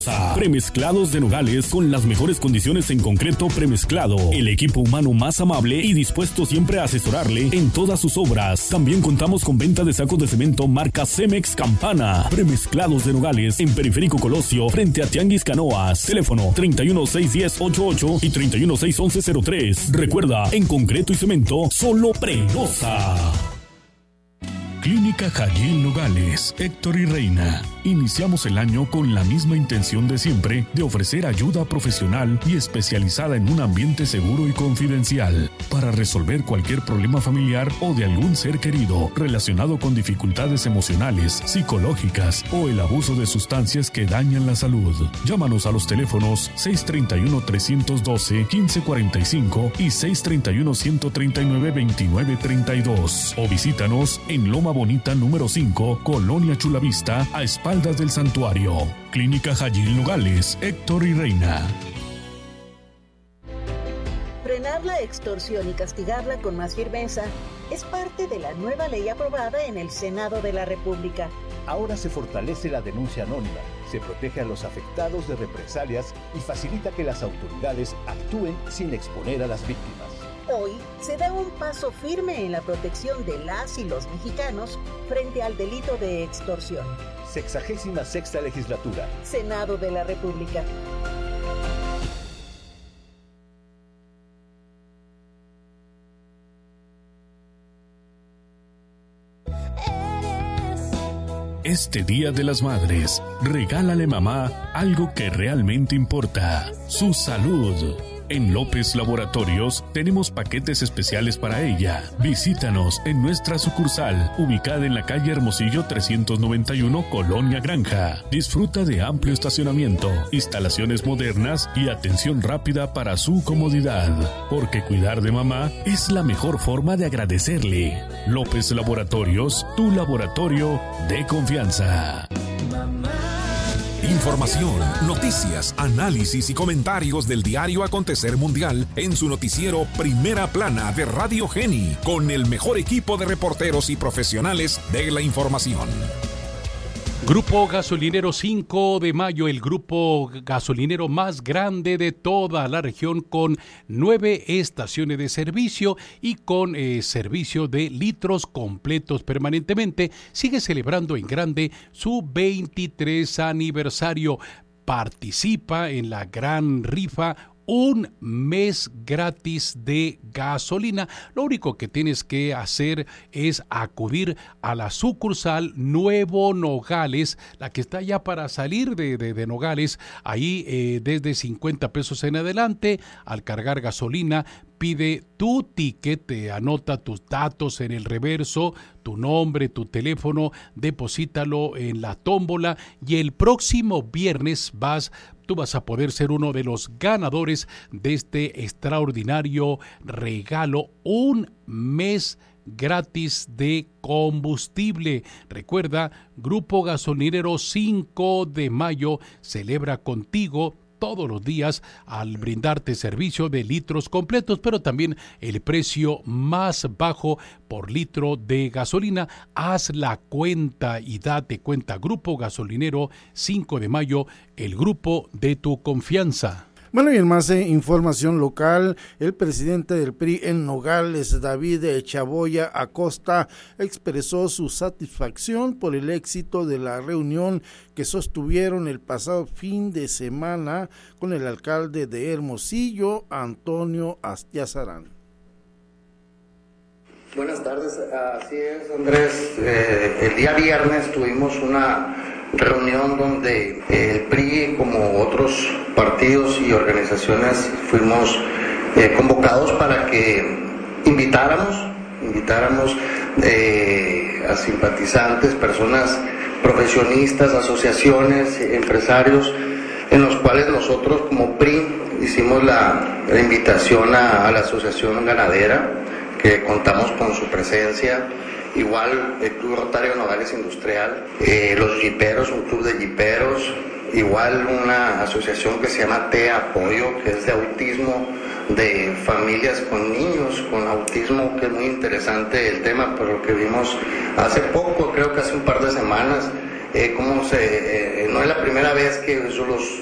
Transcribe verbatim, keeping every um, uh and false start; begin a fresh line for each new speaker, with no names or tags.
Premezclados de Nogales con las mejores condiciones en concreto premezclado. El equipo humano más amable y dispuesto siempre a asesorarle en todas sus obras. También contamos con venta de sacos de cemento marca Cemex Campana. Premezclados de Nogales en Periférico Colosio frente a Tianguis Canoas. Teléfono treinta y uno seis diez ochenta y ocho y treinta y uno seis once cero tres. Recuerda, en concreto y cemento, solo Prenosa. Clínica Jayil Nogales, Héctor y Reina. Iniciamos el año con la misma intención de siempre de ofrecer ayuda profesional y especializada en un ambiente seguro y confidencial para resolver cualquier problema familiar o de algún ser querido relacionado con dificultades emocionales, psicológicas o el abuso de sustancias que dañan la salud. Llámanos a los teléfonos seis treinta y uno, trescientos doce, quince cuarenta y cinco y seis treinta y uno, ciento treinta y nueve, veintinueve treinta y dos o visítanos en Loma Bonita número cinco, Colonia Chulavista, a espaldas del santuario. Clínica Jayil Nogales, Héctor y Reina.
Frenar la extorsión y castigarla con más firmeza es parte de la nueva ley aprobada en el Senado de la República.
Ahora se fortalece la denuncia anónima, se protege a los afectados de represalias y facilita que las autoridades actúen sin exponer a las víctimas.
Hoy se da un paso firme en la protección de las y los mexicanos frente al delito de extorsión.
Sexagésima sexta legislatura.
Senado de la República.
Este Día de las Madres, regálale mamá algo que realmente importa, su salud. En López Laboratorios tenemos paquetes especiales para ella. Visítanos en nuestra sucursal, ubicada en la calle Hermosillo trescientos noventa y uno, Colonia Granja. Disfruta de amplio estacionamiento, instalaciones modernas y atención rápida para su comodidad. Porque cuidar de mamá es la mejor forma de agradecerle. López Laboratorios, tu laboratorio de confianza.
Información, noticias, análisis y comentarios del diario acontecer mundial en su noticiero Primera Plana de Radio Geni, con el mejor equipo de reporteros y profesionales de la información.
Grupo Gasolinero cinco de mayo, el grupo gasolinero más grande de toda la región, con nueve estaciones de servicio y con eh, servicio de litros completos permanentemente, sigue celebrando en grande su veintitrés aniversario. Participa en la gran rifa, un mes gratis de gasolina. Lo único que tienes que hacer es acudir a la sucursal Nuevo Nogales, la que está ya para salir de, de, de Nogales, ahí eh, desde cincuenta pesos en adelante. Al cargar gasolina, pide tu ticket, te anota tus datos en el reverso, tu nombre, tu teléfono, deposítalo en la tómbola y el próximo viernes vas tú vas a poder ser uno de los ganadores de este extraordinario regalo, un mes gratis de combustible. Recuerda, Grupo Gasolinero cinco de mayo celebra contigo todos los días al brindarte servicio de litros completos, pero también el precio más bajo por litro de gasolina. Haz la cuenta y date cuenta. Grupo Gasolinero cinco de mayo, el grupo de tu confianza.
Bueno, y en más eh, información local, el presidente del P R I en Nogales, David Chaboya Acosta, expresó su satisfacción por el éxito de la reunión que sostuvieron el pasado fin de semana con el alcalde de Hermosillo, Antonio Astiazarán.
Buenas tardes, así es, Andrés. Eh, el día viernes tuvimos una reunión donde el P R I, como otros partidos y organizaciones, fuimos eh, convocados para que invitáramos, invitáramos eh, a simpatizantes, personas profesionistas, asociaciones, empresarios, en los cuales nosotros como P R I hicimos la, la invitación a, a la Asociación Ganadera, que contamos con su presencia, igual el Club Rotario Nogales Industrial, eh, los jiperos, un club de jiperos, igual una asociación que se llama T Apoyo, que es de autismo, de familias con niños con autismo, que es muy interesante el tema, por lo que vimos hace poco, creo que hace un par de semanas, eh, cómo se, eh, no es la primera vez que yo los